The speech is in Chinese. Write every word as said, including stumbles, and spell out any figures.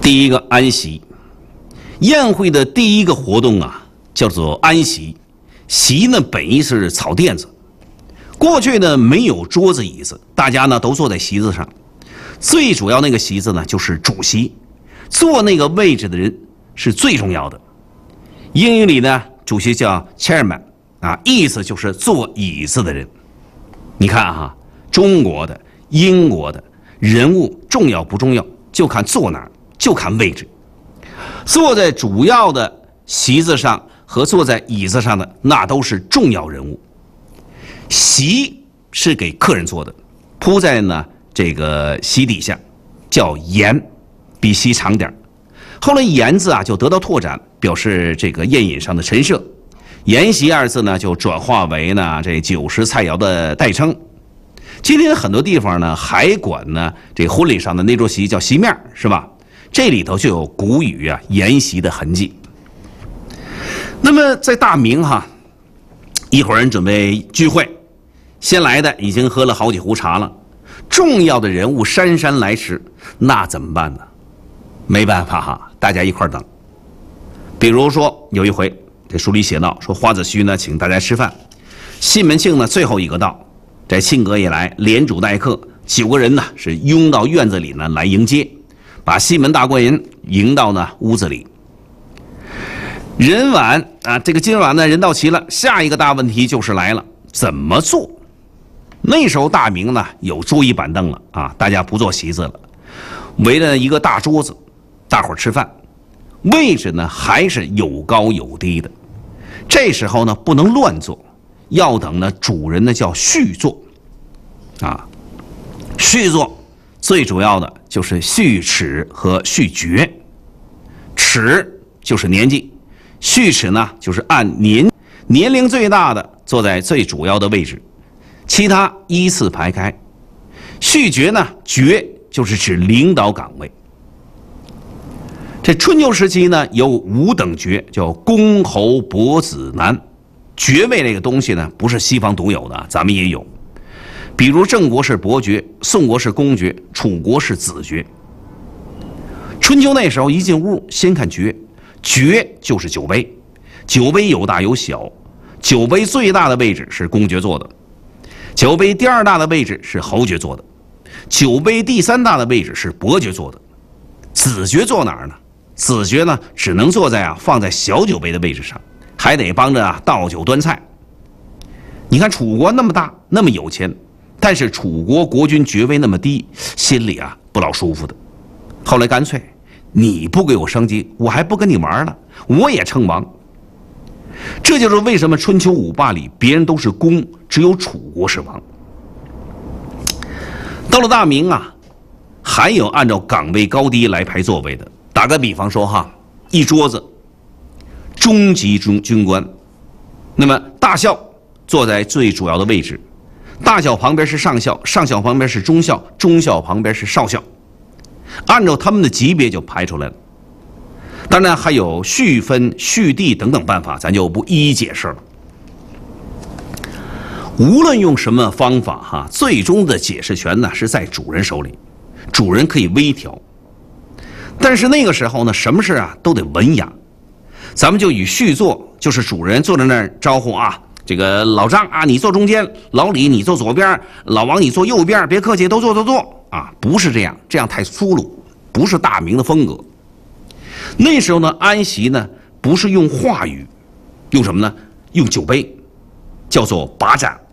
第一个安席，宴会的第一个活动啊，叫做安席。席呢本意是草垫子，过去呢没有桌子椅子，大家呢都坐在席子上。最主要那个席子呢就是主席，坐那个位置的人是最重要的。英语里呢，主席叫 chairman 啊，意思就是坐椅子的人。你看哈，中国的、英国的人物重要不重要，就看坐哪儿，就看位置。坐在主要的席子上和坐在椅子上的，那都是重要人物。席是给客人坐的，铺在呢这个席底下，叫筵，比席长点。后来筵字啊就得到拓展，表示这个宴饮上的陈设。筵席二字呢就转化为呢这酒食菜肴的代称。今天很多地方呢还管呢这婚礼上的那桌席叫席面，是吧？这里头就有古语啊筵席的痕迹。那么在大明哈，一伙人准备聚会，先来的已经喝了好几壶茶了，重要的人物姗姗来迟，那怎么办呢？没办法哈，大家一块等。比如说有一回，这书里写到说，花子虚呢请大家吃饭，西门庆呢最后一个到，这庆哥也来，连主带客，九个人呢是拥到院子里呢来迎接，把西门大官人迎到呢屋子里。人晚啊，这个今晚呢人到齐了，下一个大问题就是来了，怎么做？那时候大明呢有桌椅板凳了啊，大家不坐席子了，围了一个大桌子，大伙儿吃饭，位置呢还是有高有低的。这时候呢不能乱坐，要等呢主人呢叫续坐啊。续坐最主要的就是续齿和续爵，齿就是年纪，续齿呢就是按年年龄最大的坐在最主要的位置，其他依次排开。续爵呢，爵就是指领导岗位。这春秋时期呢有五等爵，叫公侯伯子男。爵位这个东西呢不是西方独有的，咱们也有。比如郑国是伯爵，宋国是公爵，楚国是子爵。春秋那时候一进屋先看爵，爵就是酒杯，酒杯有大有小，酒杯最大的位置是公爵坐的，酒杯第二大的位置是侯爵坐的，酒杯第三大的位置是伯爵坐的。子爵坐哪儿呢？子爵呢只能坐在啊放在小酒杯的位置上，还得帮着啊倒酒端菜。你看楚国那么大那么有钱，但是楚国国君爵位那么低，心里啊不老舒服的。后来干脆你不给我升级，我还不跟你玩了，我也称王。这就是为什么春秋五霸里别人都是公，只有楚国是王。到了大明啊，还有按照岗位高低来排座位的。打个比方说哈，一桌子中级军军官，那么大校坐在最主要的位置，大校旁边是上校，上校旁边是中校，中校旁边是少校，按照他们的级别就排出来了。当然还有续分、续地等等办法，咱就不一一解释了。无论用什么方法哈，最终的解释权呢是在主人手里，主人可以微调。但是那个时候呢，什么事啊都得文雅，咱们就以续坐，就是主人坐在那儿招呼啊，这个老张啊你坐中间，老李你坐左边，老王你坐右边，别客气，都坐都坐啊，不是这样，这样太粗鲁，不是大明的风格。那时候呢，安席呢不是用话语，用什么呢？用酒杯，叫做把盏。